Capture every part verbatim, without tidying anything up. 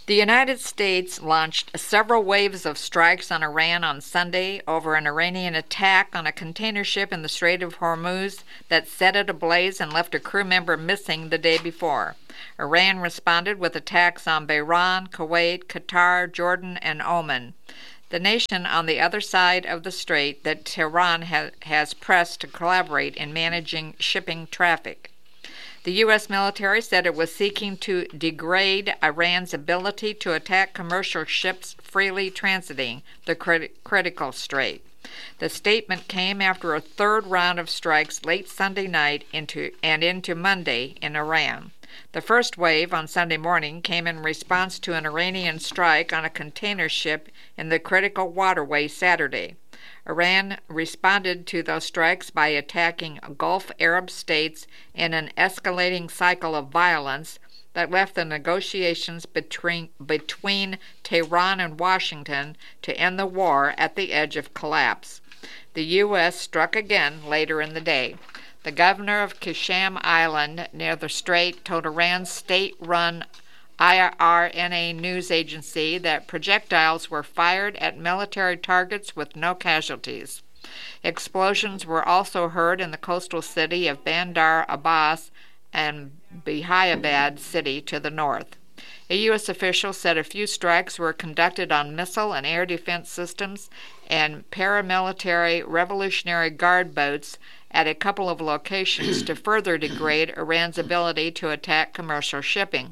The United States launched several waves of strikes on Iran on Sunday over an Iranian attack on a container ship in the Strait of Hormuz that set it ablaze and left a crew member missing the day before. Iran responded with attacks on Bahrain, Kuwait, Qatar, Jordan, and Oman, the nation on the other side of the strait that Tehran ha- has pressed to collaborate in managing shipping traffic. The U S military said it was seeking to degrade Iran's ability to attack commercial ships freely transiting the crit- critical strait. The statement came after a third round of strikes late Sunday night into and into Monday in Iran. The first wave on Sunday morning came in response to an Iranian strike on a container ship in the critical waterway Saturday. Iran responded to those strikes by attacking Gulf Arab states in an escalating cycle of violence that left the negotiations between, between Tehran and Washington to end the war at the edge of collapse. The U S struck again later in the day. The governor of Qashm Island near the strait told Iran's state-run I R N A news agency that projectiles were fired at military targets with no casualties. Explosions were also heard in the coastal city of Bandar Abbas and Bihaabad city to the north. A U S official said a few strikes were conducted on missile and air defense systems and paramilitary Revolutionary Guard boats at a couple of locations to further degrade Iran's ability to attack commercial shipping.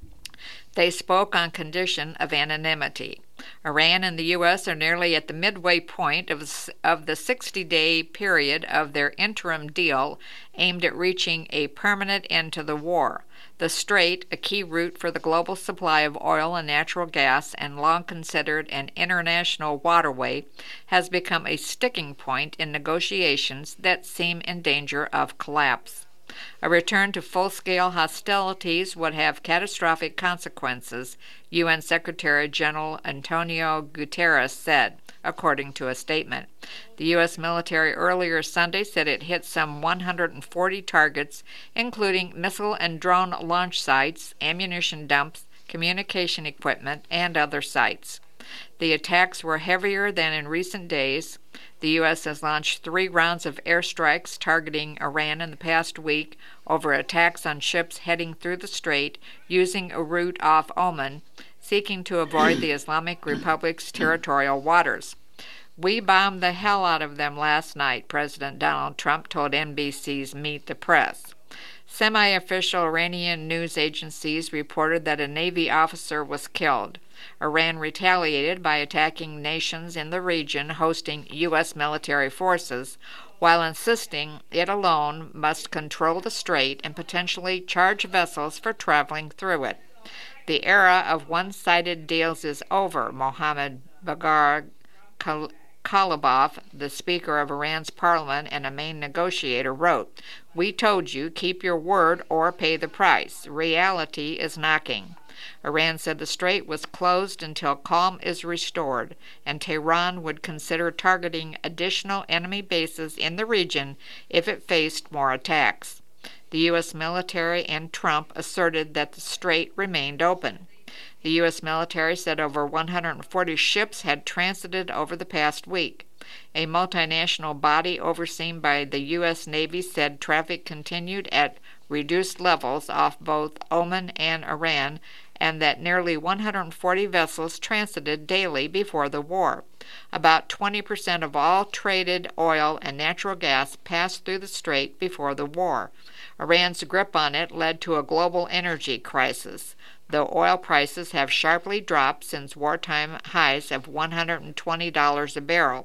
They spoke on condition of anonymity. Iran and the U S are nearly at the midway point of, of the sixty-day period of their interim deal aimed at reaching a permanent end to the war. The strait, a key route for the global supply of oil and natural gas and long considered an international waterway, has become a sticking point in negotiations that seem in danger of collapse. A return to full-scale hostilities would have catastrophic consequences, U N Secretary General Antonio Guterres said, according to a statement. The U S military earlier Sunday said it hit some one hundred forty targets, including missile and drone launch sites, ammunition dumps, communication equipment, and other sites. The attacks were heavier than in recent days. The U S has launched three rounds of airstrikes targeting Iran in the past week over attacks on ships heading through the strait using a route off Oman, seeking to avoid the Islamic Republic's territorial waters. We bombed the hell out of them last night, President Donald Trump told N B C's Meet the Press. Semi-official Iranian news agencies reported that a Navy officer was killed. Iran retaliated by attacking nations in the region hosting U S military forces, while insisting it alone must control the strait and potentially charge vessels for traveling through it. The era of one-sided deals is over, Mohammad Bagher Ghalibaf, the Speaker of Iran's parliament and a main negotiator, wrote, "We told you, keep your word or pay the price. Reality is knocking." Iran said the strait was closed until calm is restored, and Tehran would consider targeting additional enemy bases in the region if it faced more attacks. The U S military and Trump asserted that the strait remained open. The U S military said over one hundred forty ships had transited over the past week. A multinational body overseen by the U S Navy said traffic continued at reduced levels off both Oman and Iran, and that nearly one hundred forty vessels transited daily before the war. About twenty percent of all traded oil and natural gas passed through the strait before the war. Iran's grip on it led to a global energy crisis, though oil prices have sharply dropped since wartime highs of one hundred twenty dollars a barrel.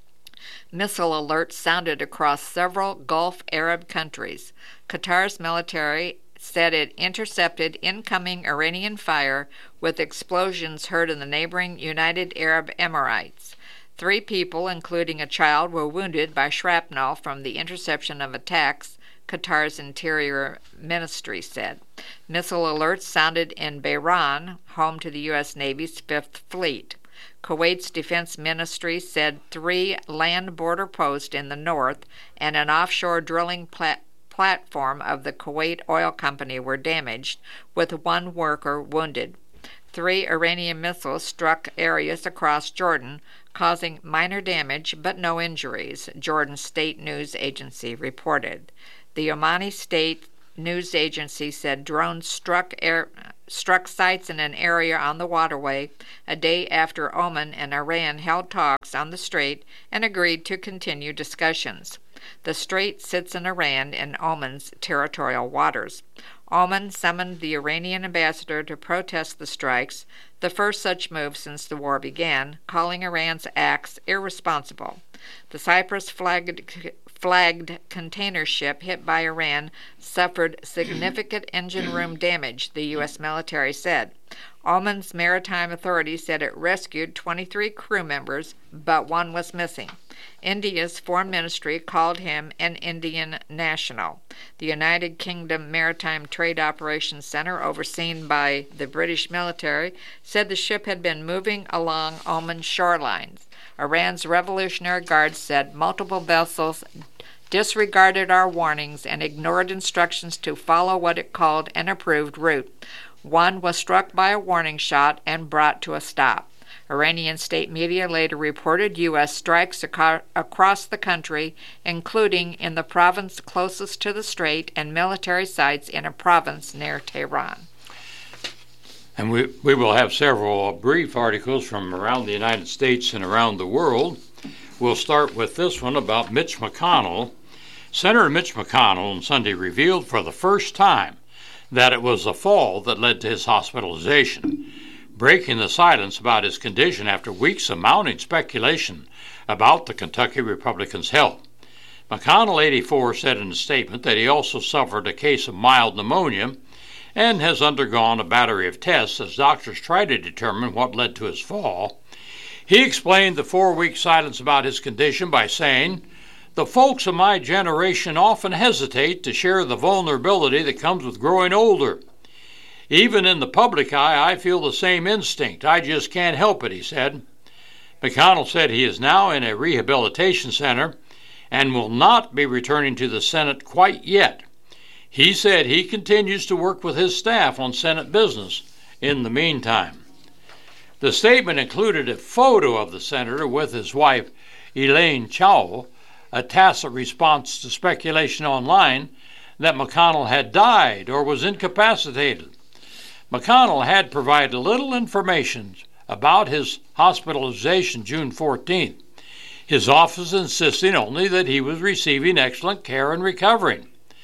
Missile alerts sounded across several Gulf Arab countries. Qatar's military said it intercepted incoming Iranian fire with explosions heard in the neighboring United Arab Emirates. Three people, including a child, were wounded by shrapnel from the interception of attacks, Qatar's Interior Ministry said. Missile alerts sounded in Bahrain, home to the U S Navy's Fifth Fleet. Kuwait's defense ministry said three land border posts in the north and an offshore drilling plat- platform of the Kuwait Oil Company were damaged, with one worker wounded. Three Iranian missiles struck areas across Jordan, causing minor damage but no injuries, Jordan's state news agency reported. The Omani state news agency said drones struck air, struck sites in an area on the waterway a day after Oman and Iran held talks on the strait and agreed to continue discussions. The strait sits in Iran and Oman's territorial waters. Oman summoned the Iranian ambassador to protest the strikes, the first such move since the war began, calling Iran's acts irresponsible. The Cyprus-flagged flagged container ship hit by Iran suffered significant engine room damage, the U S military said. Oman's maritime authority said it rescued twenty-three crew members, but one was missing. India's foreign ministry called him an Indian national. The United Kingdom Maritime Trade Operations Center, overseen by the British military, said the ship had been moving along Oman's shorelines. Iran's Revolutionary Guard said multiple vessels disregarded our warnings and ignored instructions to follow what it called an approved route. One was struck by a warning shot and brought to a stop. Iranian state media later reported U S strikes aco- across the country, including in the province closest to the strait and military sites in a province near Tehran. And we, we will have several brief articles from around the United States and around the world. We'll start with this one about Mitch McConnell. Senator Mitch McConnell on Sunday revealed for the first time that it was a fall that led to his hospitalization, breaking the silence about his condition after weeks of mounting speculation about the Kentucky Republican's health. McConnell, eighty-four, said in a statement that he also suffered a case of mild pneumonia and has undergone a battery of tests as doctors try to determine what led to his fall. He explained the four-week silence about his condition by saying, "The folks of my generation often hesitate to share the vulnerability that comes with growing older. Even in the public eye, I feel the same instinct. I just can't help it," he said. McConnell said he is now in a rehabilitation center and will not be returning to the Senate quite yet. He said he continues to work with his staff on Senate business in the meantime. The statement included a photo of the senator with his wife, Elaine Chao, a tacit response to speculation online that McConnell had died or was incapacitated. McConnell had provided little information about his hospitalization June fourteenth, his office insisting only that he was receiving excellent care and recovering.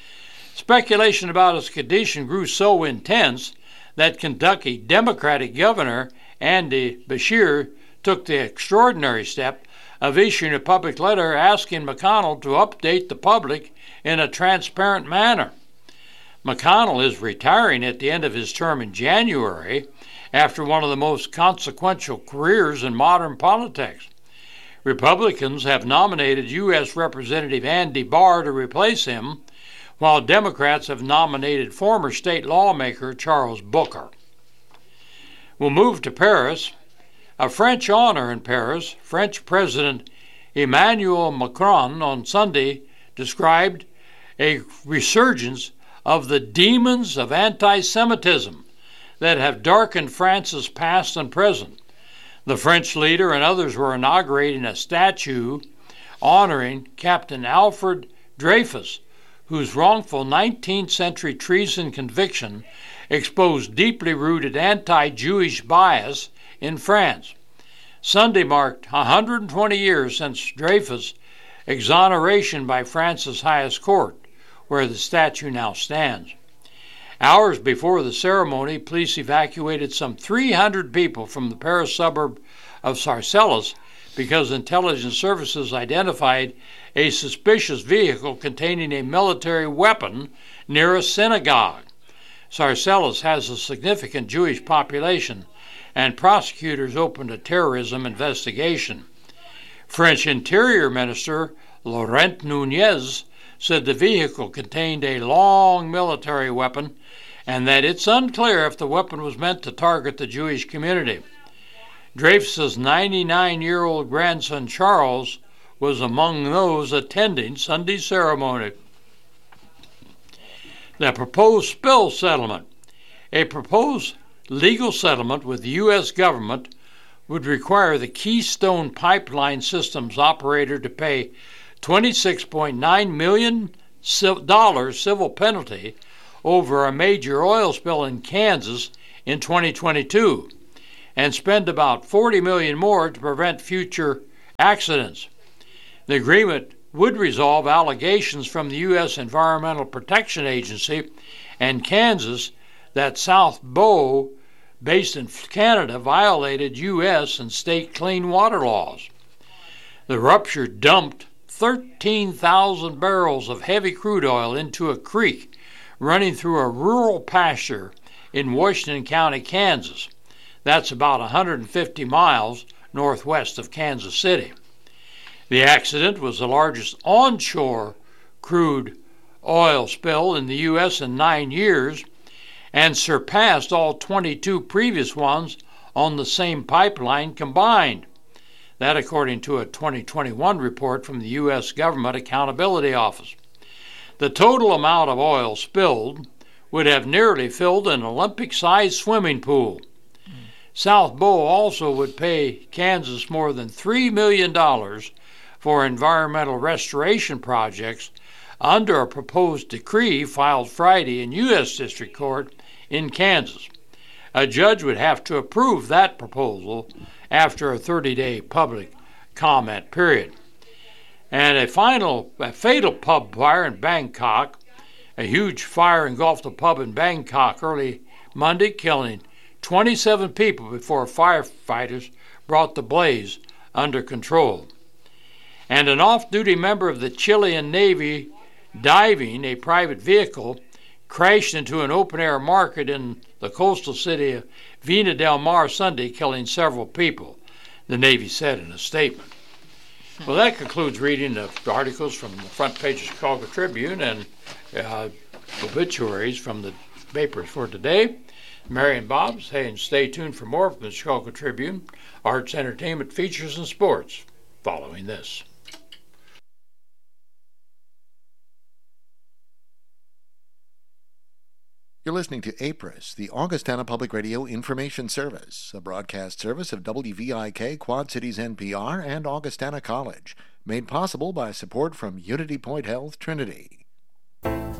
Speculation about his condition grew so intense that Kentucky Democratic Governor Andy Beshear took the extraordinary step of issuing a public letter asking McConnell to update the public in a transparent manner. McConnell is retiring at the end of his term in January after one of the most consequential careers in modern politics. Republicans have nominated U S Representative Andy Barr to replace him, while Democrats have nominated former state lawmaker Charles Booker. We'll move to Paris. A French honor in Paris, French President Emmanuel Macron on Sunday described a resurgence of the demons of anti-Semitism that have darkened France's past and present. The French leader and others were inaugurating a statue honoring Captain Alfred Dreyfus, whose wrongful nineteenth century treason conviction exposed deeply rooted anti-Jewish bias in France. Sunday marked one hundred twenty years since Dreyfus' exoneration by France's highest court, where the statue now stands. Hours before the ceremony, police evacuated some three hundred people from the Paris suburb of Sarcelles because intelligence services identified a suspicious vehicle containing a military weapon near a synagogue. Sarcelles has a significant Jewish population, and prosecutors opened a terrorism investigation. French Interior Minister Laurent Nunez said the vehicle contained a long military weapon and that it's unclear if the weapon was meant to target the Jewish community. Dreyfus's ninety-nine-year-old grandson Charles was among those attending Sunday's ceremony. The proposed spill settlement. A proposed legal settlement with the U S government would require the Keystone Pipeline Systems operator to pay twenty-six point nine million dollars civil penalty over a major oil spill in Kansas in twenty twenty-two and spend about forty million dollars more to prevent future accidents. The agreement would resolve allegations from the U S Environmental Protection Agency and Kansas that South Bow, based in Canada, violated U S and state clean water laws. The rupture dumped thirteen thousand barrels of heavy crude oil into a creek running through a rural pasture in Washington County, Kansas. That's about one hundred fifty miles northwest of Kansas City. The accident was the largest onshore crude oil spill in the U S in nine years and surpassed all twenty-two previous ones on the same pipeline combined. That according to a twenty twenty-one report from the U S Government Accountability Office. The total amount of oil spilled would have nearly filled an Olympic-sized swimming pool. Mm. South Bow also would pay Kansas more than three million dollars for environmental restoration projects under a proposed decree filed Friday in U S District Court in Kansas. A judge would have to approve that proposal after a thirty-day public comment period. And a final, a fatal pub fire in Bangkok. A huge fire engulfed a pub in Bangkok early Monday, killing twenty-seven people before firefighters brought the blaze under control. And an off-duty member of the Chilean Navy diving a private vehicle crashed into an open-air market in the coastal city of Vina del Mar Sunday, killing several people, the Navy said in a statement. Well, that concludes reading of articles from the front page of Chicago Tribune and uh, obituaries from the papers for today. Mary and Bob saying stay tuned for more from the Chicago Tribune, arts, entertainment, features, and sports following this. You're listening to A P R I S, the Augustana Public Radio Information Service, a broadcast service of W V I K, Quad Cities N P R, and Augustana College, made possible by support from Unity Point Health Trinity.